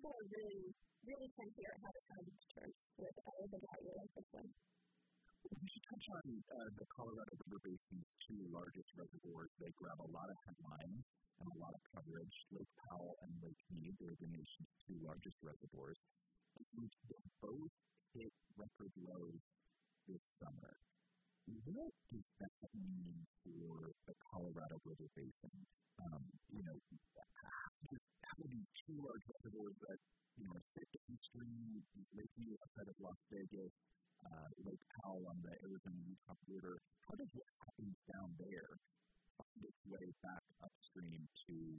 people are really, really tend to hear how to come to terms with the value like this one. We should touch on the Colorado River Basin's two largest reservoirs. They grab a lot of headlines and a lot of coverage. Lake Powell and Lake Mead, they're the nation's two largest reservoirs. And they both hit record lows this summer. What does that mean for the Colorado River Basin? How do these two large reservoirs that are sit downstream, Lake Mead outside of Las Vegas, Lake Powell on the Arizona-Utah border, how does what happens down there find its way back upstream to